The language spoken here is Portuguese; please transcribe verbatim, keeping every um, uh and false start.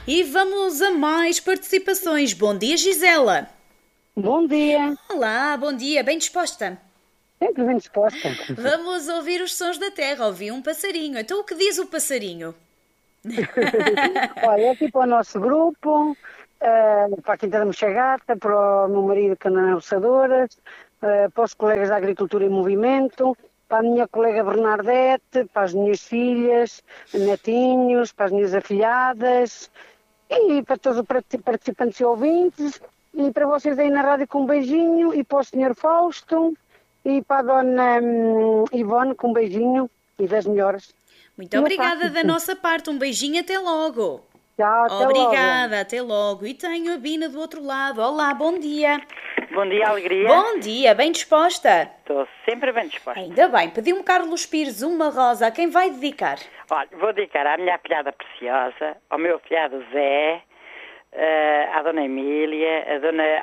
E vamos a mais participações. Bom dia, Gisela. Bom dia, Olá, bom dia, bem disposta? sempre bem disposta. Vamos ouvir os sons da terra. Ouvi um passarinho. Então o que diz o passarinho? Olha, aqui para o nosso grupo, eh, para a Quinta da Mochagata, para o meu marido que anda na Roçadoras, eh, para os colegas da Agricultura em Movimento, para a minha colega Bernadette, para as minhas filhas, netinhos, para as minhas afilhadas e para todos os parti- participantes e ouvintes e para vocês aí na rádio com um beijinho e para o senhor Fausto e para a dona hum, Ivone com um beijinho e das melhoras. Muito E eu obrigada faço. da nossa parte. Um beijinho, até logo. Tchau, até logo. Obrigada, até logo. E tenho a Bina do outro lado. Olá, bom dia. Bom dia, Alegria. Bom dia, bem disposta? Estou sempre bem disposta. Ainda bem, pediu-me Carlos Pires uma rosa. A quem vai dedicar? Olha, vou dedicar à minha afilhada preciosa, ao meu afilhado Zé, eh, à dona Emília, à dona